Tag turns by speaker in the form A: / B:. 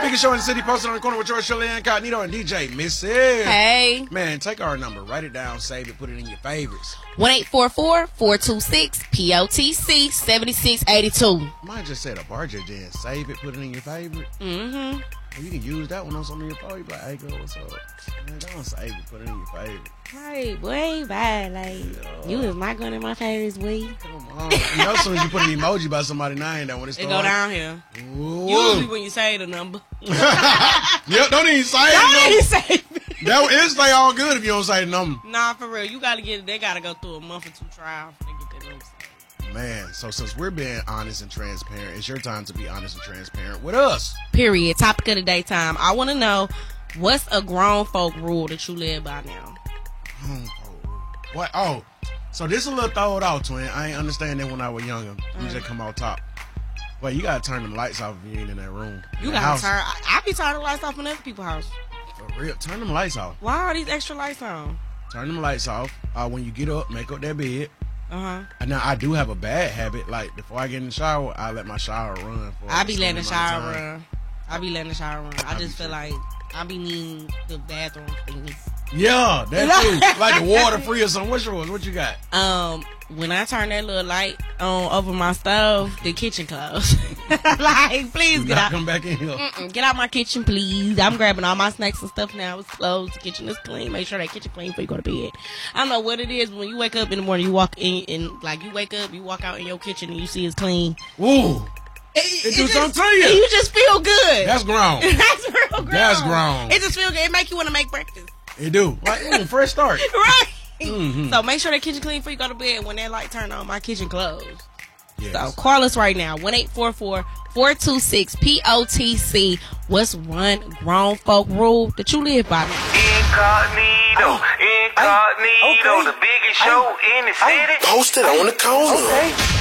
A: Biggest show in the city, posted on the corner with George Shirley Incognito and DJ Missy. Hey. Man, take our number, write it down, save it, put it in your favorites.
B: 1-844-426-POTC 7682.
A: Might just said a bar then. Save it, put it in your favorite.
B: Mm-hmm.
A: You can use that one on some of your phone. You be like, hey, girl, what's up? Man, don't save it, put it in your favorite.
B: Right, boy, bye. Like, you is not going in my favorites, boy.
A: Come on. You know, as soon as you put an emoji by somebody's name, that when it starts.
B: It go down here.
A: Ooh.
B: Usually when you say the number.
A: Yep, don't even say it.
B: Don't even say it.
A: That it'll stay all good if you don't say the number.
B: Nah, for real. You gotta get it. They gotta go through a month or two trial to get that number.
A: Man, so since we're being honest and transparent, it's your time to be honest and transparent with us.
B: Period. Topic of the day time. I want to know, what's a grown folk rule that you live by now?
A: What? Oh, so this a little throwed out, twin. I ain't understand that when I was younger. You just come out top. Wait, you gotta turn them lights off if you ain't in that room.
B: You gotta turn. I be turning the lights off in other people's house.
A: For real, turn them lights off.
B: Why are these extra lights on?
A: Turn them lights off. When you get up, make up that bed.
B: And
A: now I do have a bad habit. Like before I get in the shower, I let my shower run.
B: I be letting the shower run. I just feel like I be needing the bathroom things.
A: Yeah, that too. Like the water free or something. What's yours? What you got?
B: When I turn that little light on over my stove, the kitchen closed. Like, please get out.
A: Come back in here.
B: Get out my kitchen, please. I'm grabbing all my snacks and stuff now. It's closed. The kitchen is clean. Make sure that kitchen clean before you go to bed. I don't know what it is. When you wake up in the morning, you walk in and like you wake up, you walk out in your kitchen and you see it's clean.
A: Ooh. It do something to you.
B: You just feel good.
A: That's grown.
B: That's real grown.
A: That's grown.
B: It just feel good. It make you want to make breakfast.
A: It do. Like, fresh start.
B: Right. Mm-hmm. So make sure that kitchen clean before you go to bed. When that light turn on, my kitchen closed. Yes. So call us right now. 1-844-426-POTC. What's one grown folk rule that you live by?
C: Incognito. The biggest show in the city.
D: Posted on the corner. Okay.